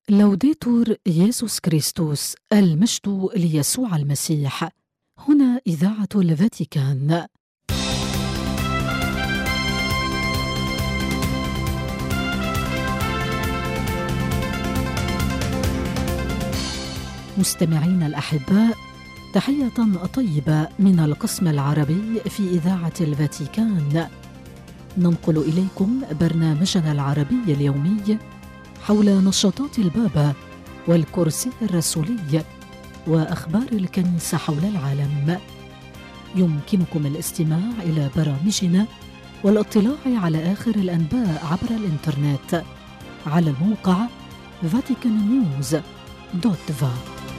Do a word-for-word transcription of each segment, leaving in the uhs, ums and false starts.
لوديتور يسوع كريستوس، المجد ليسوع المسيح. هنا إذاعة الفاتيكان. مستمعين الأحباء، تحية طيبة من القسم العربي في إذاعة الفاتيكان. ننقل إليكم برنامجنا العربي اليومي حول نشاطات البابا والكرسي الرسولي وأخبار الكنيسة حول العالم. يمكنكم الاستماع إلى برامجنا والاطلاع على آخر الأنباء عبر الإنترنت على الموقع فاتيكان نيوز دوت فا.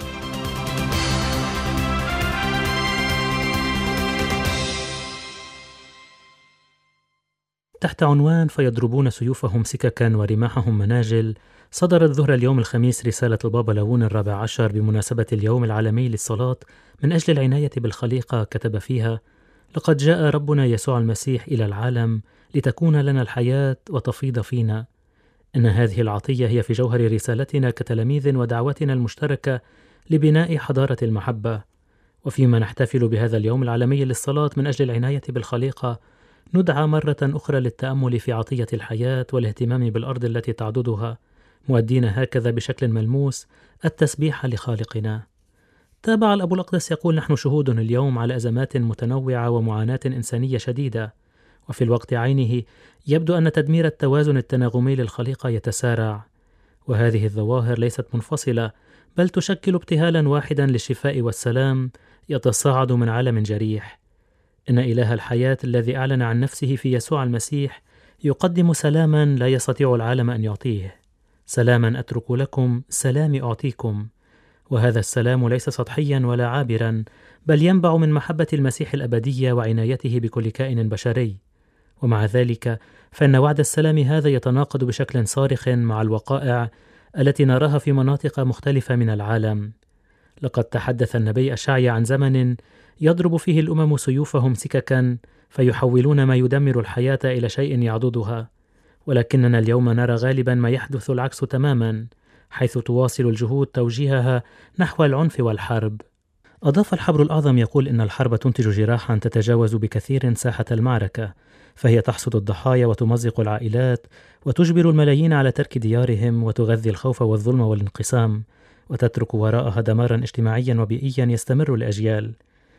تحت عنوان فيضربون سيوفهم سككا ورماحهم مناجل، صدرت ظهر اليوم الخميس رسالة البابا لاون الرابع عشر بمناسبة اليوم العالمي للصلاة من أجل العناية بالخليقة. كتب فيها: لقد جاء ربنا يسوع المسيح إلى العالم لتكون لنا الحياة وتفيض فينا. إن هذه العطية هي في جوهر رسالتنا كتلاميذ ودعوتنا المشتركة لبناء حضارة المحبة. وفيما نحتفل بهذا اليوم العالمي للصلاة من أجل العناية بالخليقة، ندعى مرة أخرى للتأمل في عطية الحياة والاهتمام بالأرض التي تعضدها، مؤدين هكذا بشكل ملموس التسبيح لخالقنا. تابع الأب الأقدس يقول: نحن شهود اليوم على أزمات متنوعة ومعاناة إنسانية شديدة، وفي الوقت عينه يبدو أن تدمير التوازن التناغمي للخليقة يتسارع، وهذه الظواهر ليست منفصلة، بل تشكل ابتهالا واحدا للشفاء والسلام يتصاعد من عالم جريح. إن إله الحياة الذي أعلن عن نفسه في يسوع المسيح يقدم سلاما لا يستطيع العالم أن يعطيه. سلاما أترك لكم، سلامي أعطيكم. وهذا السلام ليس سطحيا ولا عابرا، بل ينبع من محبة المسيح الأبدية وعنايته بكل كائن بشري. ومع ذلك فإن وعد السلام هذا يتناقض بشكل صارخ مع الوقائع التي نراها في مناطق مختلفة من العالم. لقد تحدث النبي أشعيا عن زمن يضرب فيه الأمم سيوفهم سككا فيحولون ما يدمر الحياة إلى شيء يعضدها، ولكننا اليوم نرى غالبا ما يحدث العكس تماما، حيث تواصل الجهود توجيهها نحو العنف والحرب. أضاف الحبر الأعظم يقول إن الحرب تنتج جراحا تتجاوز بكثير ساحة المعركة، فهي تحصد الضحايا وتمزق العائلات وتجبر الملايين على ترك ديارهم وتغذي الخوف والظلم والانقسام، وتترك وراءها دمارا اجتماعيا وبيئيا يستمر لأجيال.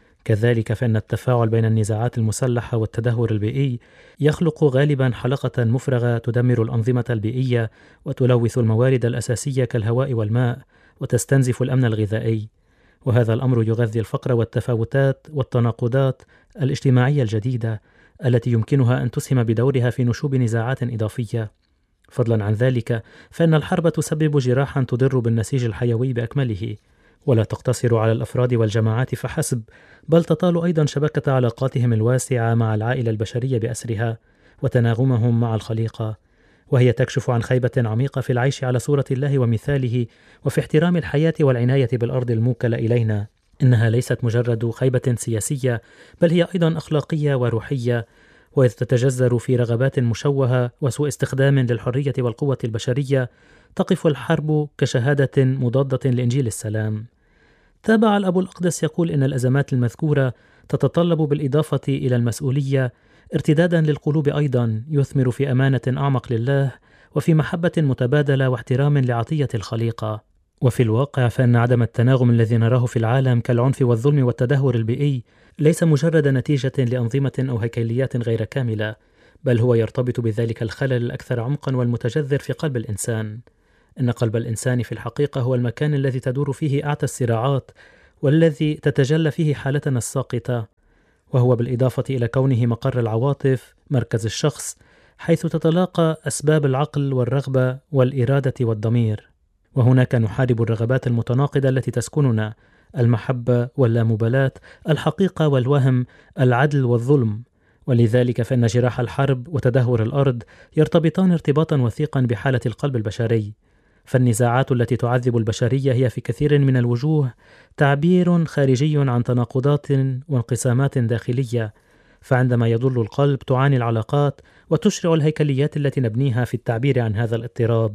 كذلك فإن التفاعل بين النزاعات المسلحة والتدهور البيئي يخلق غالبا حلقة مفرغة تدمر الأنظمة البيئية وتلوث الموارد الأساسية كالهواء والماء وتستنزف الأمن الغذائي، وهذا الأمر يغذي الفقر والتفاوتات والتناقضات الاجتماعية الجديدة التي يمكنها أن تسهم بدورها في نشوب نزاعات إضافية. فضلا عن ذلك فإن الحرب تسبب جراحا تضر بالنسيج الحيوي بأكمله، ولا تقتصر على الأفراد والجماعات فحسب، بل تطال أيضا شبكة علاقاتهم الواسعة مع العائلة البشرية بأسرها وتناغمهم مع الخليقة، وهي تكشف عن خيبة عميقة في العيش على صورة الله ومثاله وفي احترام الحياة والعناية بالأرض الموكلة إلينا. إنها ليست مجرد خيبة سياسية، بل هي أيضا أخلاقية وروحية، وإذ تتجذر في رغبات مشوهة وسوء استخدام للحرية والقوة البشرية، تقف الحرب كشهادة مضادة لإنجيل السلام. تابع الأب الأقدس يقول إن الأزمات المذكورة تتطلب بالإضافة إلى المسؤولية ارتدادا للقلوب أيضا يثمر في أمانة أعمق لله وفي محبة متبادلة واحترام لعطية الخليقة. وفي الواقع فإن عدم التناغم الذي نراه في العالم كالعنف والظلم والتدهور البيئي ليس مجرد نتيجة لأنظمة أو هيكليات غير كاملة، بل هو يرتبط بذلك الخلل الأكثر عمقا والمتجذر في قلب الإنسان. إن قلب الإنسان في الحقيقة هو المكان الذي تدور فيه أعتى الصراعات والذي تتجلى فيه حالتنا الساقطة، وهو بالإضافة إلى كونه مقر العواطف مركز الشخص، حيث تتلاقى أسباب العقل والرغبة والإرادة والضمير. وهناك نحارب الرغبات المتناقضة التي تسكننا: المحبة واللامبالاة، الحقيقة والوهم، العدل والظلم. ولذلك فإن جراح الحرب وتدهور الأرض يرتبطان ارتباطا وثيقا بحالة القلب البشري. فالنزاعات التي تعذب البشرية هي في كثير من الوجوه تعبير خارجي عن تناقضات وانقسامات داخلية، فعندما يضل القلب تعاني العلاقات وتشرع الهيكليات التي نبنيها في التعبير عن هذا الاضطراب.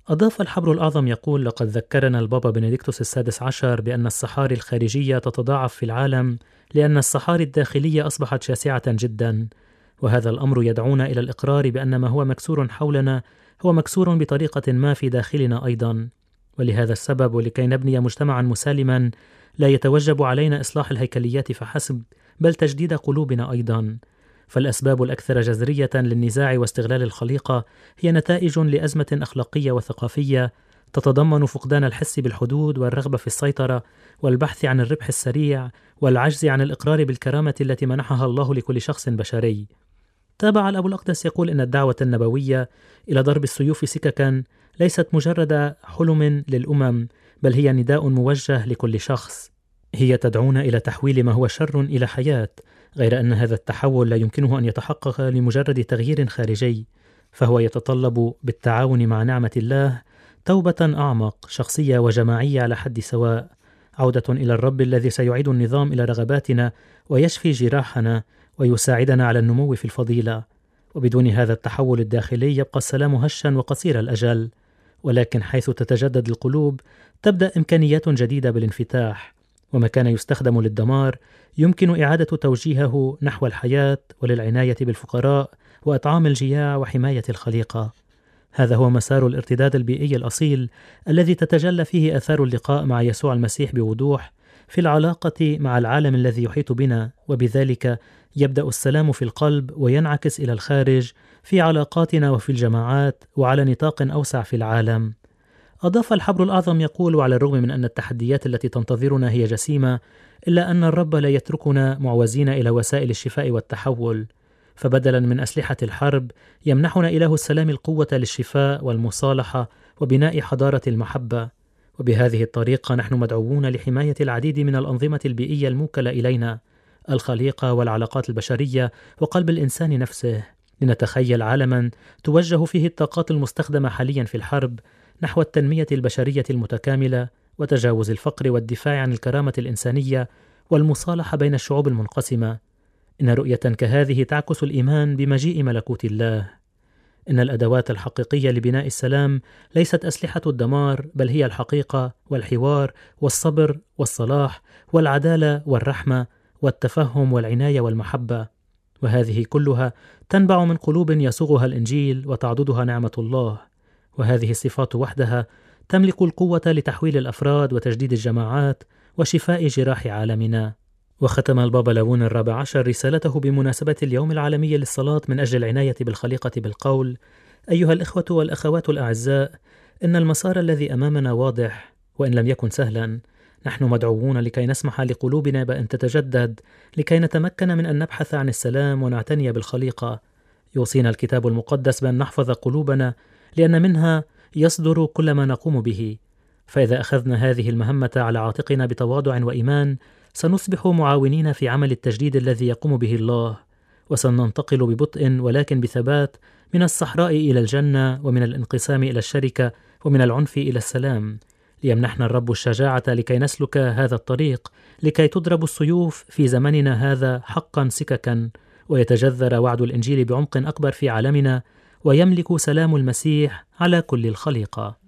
أضاف الحبر الأعظم يقول: لقد ذكرنا البابا بنديكتوس السادس عشر بأن الصحاري الخارجية تتضاعف في العالم لأن الصحاري الداخلية أصبحت شاسعة جدا، وهذا الأمر يدعونا إلى الإقرار بأن ما هو مكسور حولنا هو مكسور بطريقة ما في داخلنا أيضا. ولهذا السبب ولكي نبني مجتمعا مسالما لا يتوجب علينا إصلاح الهيكليات فحسب، بل تجديد قلوبنا أيضا. فالأسباب الأكثر جذرية للنزاع واستغلال الخليقة هي نتائج لأزمة أخلاقية وثقافية تتضمن فقدان الحس بالحدود والرغبة في السيطرة والبحث عن الربح السريع والعجز عن الإقرار بالكرامة التي منحها الله لكل شخص بشري. تابع الأب الأقدس يقول إن الدعوة النبوية إلى ضرب السيوف سككا ليست مجرد حلم للأمم، بل هي نداء موجه لكل شخص. هي تدعونا إلى تحويل ما هو شر إلى حياة، غير أن هذا التحول لا يمكنه أن يتحقق لمجرد تغيير خارجي، فهو يتطلب بالتعاون مع نعمة الله توبة أعمق شخصية وجماعية على حد سواء، عودة إلى الرب الذي سيعيد النظام إلى رغباتنا ويشفي جراحنا ويساعدنا على النمو في الفضيلة. وبدون هذا التحول الداخلي يبقى السلام هشا وقصير الأجل، ولكن حيث تتجدد القلوب تبدأ إمكانيات جديدة بالانفتاح، وما كان يستخدم للدمار يمكن إعادة توجيهه نحو الحياة وللعناية بالفقراء وإطعام الجياع وحماية الخليقة. هذا هو مسار الارتداد البيئي الأصيل الذي تتجلى فيه آثار اللقاء مع يسوع المسيح بوضوح في العلاقة مع العالم الذي يحيط بنا، وبذلك يبدأ السلام في القلب وينعكس إلى الخارج في علاقاتنا وفي الجماعات وعلى نطاق أوسع في العالم. أضاف الحبر الأعظم يقول: وعلى الرغم من أن التحديات التي تنتظرنا هي جسيمة، إلا أن الرب لا يتركنا معوزين إلى وسائل الشفاء والتحول، فبدلا من أسلحة الحرب يمنحنا إله السلام القوة للشفاء والمصالحة وبناء حضارة المحبة. وبهذه الطريقة نحن مدعوون لحماية العديد من الأنظمة البيئية الموكلة إلينا، الخليقة والعلاقات البشرية وقلب الإنسان نفسه، لنتخيل عالما توجه فيه الطاقات المستخدمة حاليا في الحرب نحو التنمية البشرية المتكاملة وتجاوز الفقر والدفاع عن الكرامة الإنسانية والمصالحة بين الشعوب المنقسمة. إن رؤية كهذه تعكس الإيمان بمجيء ملكوت الله. إن الأدوات الحقيقية لبناء السلام ليست أسلحة الدمار، بل هي الحقيقة والحوار والصبر والصلاح والعدالة والرحمة والتفهم والعناية والمحبة، وهذه كلها تنبع من قلوب يصوغها الإنجيل وتعضدها نعمة الله، وهذه الصفات وحدها تملك القوة لتحويل الأفراد وتجديد الجماعات وشفاء جراح عالمنا. وختم البابا لاون الرابع عشر رسالته بمناسبة اليوم العالمي للصلاة من أجل العناية بالخليقة بالقول: أيها الإخوة والأخوات الأعزاء، إن المسار الذي أمامنا واضح وإن لم يكن سهلا. نحن مدعوون لكي نسمح لقلوبنا بأن تتجدد، لكي نتمكن من أن نبحث عن السلام ونعتني بالخليقة. يوصينا الكتاب المقدس بأن نحفظ قلوبنا، لأن منها يصدر كل ما نقوم به. فإذا أخذنا هذه المهمة على عاتقنا بتواضع وإيمان، سنصبح معاونين في عمل التجديد الذي يقوم به الله، وسننتقل ببطء ولكن بثبات من الصحراء إلى الجنة، ومن الانقسام إلى الشركة، ومن العنف إلى السلام. ليمنحنا الرب الشجاعة لكي نسلك هذا الطريق، لكي تضرب السيوف في زمننا هذا حقا سككا، ويتجذر وعد الإنجيل بعمق أكبر في عالمنا، ويملك سلام المسيح على كل الخليقة.